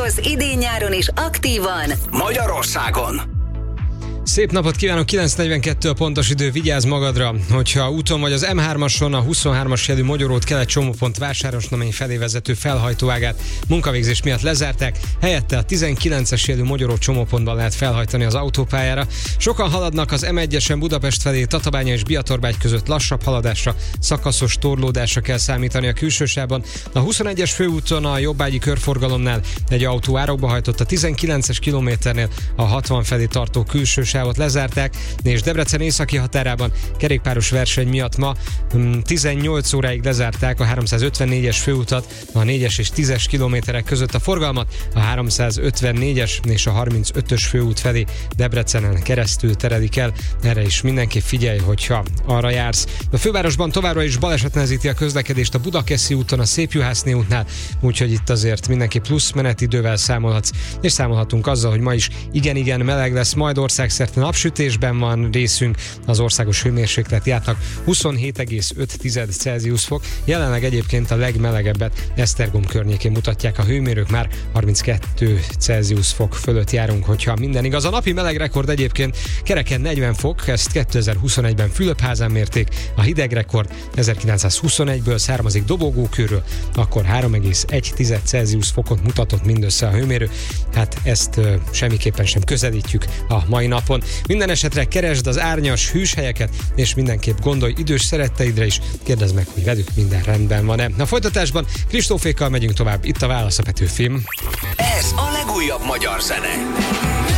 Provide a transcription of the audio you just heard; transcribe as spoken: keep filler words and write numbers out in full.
autóhoz idén-nyáron is aktívan Magyarországon. Szép napot kívánok, kilenc negyvenkettő a pontos idő, vigyázz magadra, hogyha úton vagy az em hármason a huszonhármas jelű Mogyorót kelet csomópont Vásárosnamény felé vezető felhajtóágát munkavégzés miatt lezárták, helyette a tizenkilences jelű Mogyoró csomópontban lehet felhajtani az autópályára. Sokan haladnak az em egyesen Budapest felé, Tatabánya és Biatorbágy között lassabb haladásra, szakaszos torlódásra kell számítani a külsősávban. A huszonegyes főúton a jobbágyi körforgalomnál egy autó árokba hajtott, a tizenkilences kilométernél a hatvan felé tartó külső sávot lezárták, és Debrecen északi határában kerékpáros verseny miatt ma tizennyolc óráig lezárták a háromszázötvennégyes főutat, a négyes és tízes kilométerek között a forgalmat, a háromszázötvennégyes és a harmincötös főút felé Debrecenen keresztül terelik el. Erre is mindenképp figyelj, hogyha arra jársz. A fővárosban továbbra is baleset nehezíti a közlekedést a Budakeszi úton, a Szépjuhászné útnál, úgyhogy itt azért mindenki plusz menetidővel számolhatsz, és számolhatunk azzal, hogy ma is igen-igen meleg lesz, majd országszerte napsütésben van részünk, az országos hőmérséklet jártak huszonhét egész öt Celsius fok, jelenleg egyébként a legmelegebbet Esztergom környékén mutatják a hőmérők, már harminckettő Celsius fok fölött járunk, hogyha minden igaz. A napi meleg rekord egyébként kereken negyven fok, ezt kétezer-huszonegyben Fülöpházán mérték, a hideg rekord ezerkilencszázhuszonegyből származik Dobogókőről, akkor három egész egy Celsius fokot mutatott mindössze a hőmérő, hát ezt ö, semmiképpen sem közelítjük a mai napon. Minden esetre keresd az árnyas, hűs helyeket, és mindenképp gondolj idős szeretteidre is, kérdezd meg, hogy velük minden rendben van-e. A folytatásban Kristófékkal megyünk tovább, itt a Válasz a Petőfim. Ez a legújabb magyar zene.